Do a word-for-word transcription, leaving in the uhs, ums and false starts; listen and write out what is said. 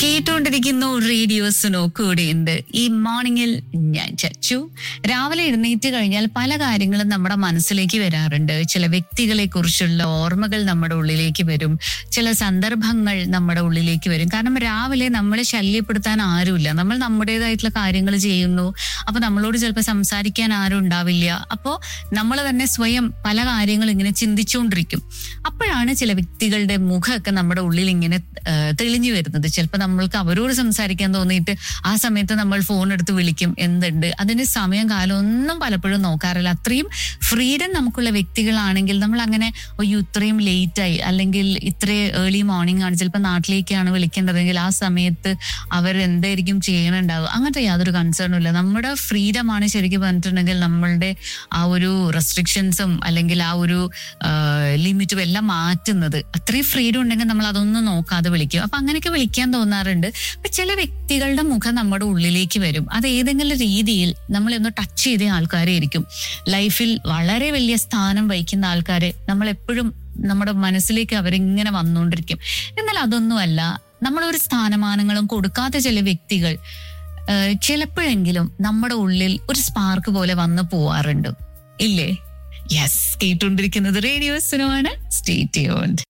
കേട്ടുകൊണ്ടിരിക്കുന്നു റേഡിയോ സുനോ കൂടെയുണ്ട്. ഈ മോർണിംഗിൽ ഞാൻ ചച്ചു. രാവിലെ എഴുന്നേറ്റ് കഴിഞ്ഞാൽ പല കാര്യങ്ങളും നമ്മുടെ മനസ്സിലേക്ക് വരാറുണ്ട്. ചില വ്യക്തികളെ കുറിച്ചുള്ള ഓർമ്മകൾ നമ്മുടെ ഉള്ളിലേക്ക് വരും, ചില സന്ദർഭങ്ങൾ നമ്മുടെ ഉള്ളിലേക്ക് വരും. കാരണം രാവിലെ നമ്മളെ ശല്യപ്പെടുത്താൻ ആരുമില്ല, നമ്മൾ നമ്മുടേതായിട്ടുള്ള കാര്യങ്ങൾ ചെയ്യുന്നു. അപ്പൊ നമ്മളോട് ചിലപ്പോൾ സംസാരിക്കാൻ ആരും ഉണ്ടാവില്ല. അപ്പോ നമ്മൾ തന്നെ സ്വയം പല കാര്യങ്ങൾ ഇങ്ങനെ ചിന്തിച്ചുകൊണ്ടിരിക്കും. അപ്പോഴാണ് ചില വ്യക്തികളുടെ മുഖമൊക്കെ നമ്മുടെ ഉള്ളിൽ ഇങ്ങനെ തെളിഞ്ഞു വരുന്നത്. ചിലപ്പോൾ നമ്മൾക്ക് അവരോട് സംസാരിക്കാൻ തോന്നിയിട്ട് ആ സമയത്ത് നമ്മൾ ഫോൺ എടുത്ത് വിളിക്കും, എന്തുണ്ട്, അതിന് സമയം കാലം ഒന്നും പലപ്പോഴും നോക്കാറില്ല. അത്രയും ഫ്രീഡം നമുക്കുള്ള വ്യക്തികളാണെങ്കിൽ നമ്മൾ അങ്ങനെ അയ്യോ ഇത്രയും ലേറ്റായി, അല്ലെങ്കിൽ ഇത്ര ഏർലി മോർണിംഗ് ആണ്, ചിലപ്പോൾ നാട്ടിലേക്കാണ് വിളിക്കേണ്ടതെങ്കിൽ ആ സമയത്ത് അവർ എന്തായിരിക്കും ചെയ്യണുണ്ടാവുക, അങ്ങനത്തെ യാതൊരു കൺസേണും ഇല്ല. നമ്മുടെ ഫ്രീഡമാണ് ശരിക്കും പറഞ്ഞിട്ടുണ്ടെങ്കിൽ നമ്മളുടെ ആ ഒരു റെസ്ട്രിക്ഷൻസും അല്ലെങ്കിൽ ആ ഒരു ലിമിറ്റും എല്ലാം മാറ്റുന്നത്. അത്രയും ഫ്രീഡം ഉണ്ടെങ്കിൽ നമ്മൾ അതൊന്നും നോക്കാതെ വിളിക്കും. അപ്പൊ അങ്ങനെയൊക്കെ വിളിക്കാൻ തോന്നാറുണ്ട്. അപ്പൊ ചില വ്യക്തികളുടെ മുഖം നമ്മുടെ ഉള്ളിലേക്ക് വരും. അത് ഏതെങ്കിലും രീതിയിൽ നമ്മളൊന്ന് ടച്ച് ചെയ്ത ആൾക്കാരായിരിക്കും. ലൈഫിൽ വളരെ വലിയ സ്ഥാനം വഹിക്കുന്ന ആൾക്കാരെ നമ്മൾ എപ്പോഴും നമ്മുടെ മനസ്സിലേക്ക് അവരിങ്ങനെ വന്നുകൊണ്ടിരിക്കും. എന്നാൽ അതൊന്നുമല്ല, നമ്മളൊരു സ്ഥാനമാനങ്ങളും കൊടുക്കാത്ത ചില വ്യക്തികൾ ചിലപ്പോഴെങ്കിലും നമ്മുടെ ഉള്ളിൽ ഒരു സ്പാർക്ക് പോലെ വന്നു പോവാറുണ്ട്, ഇല്ലേ? യെസ്, കേട്ടുകൊണ്ടിരിക്കുന്നത് റേഡിയോ സുനോ ആണ്. Stay tuned.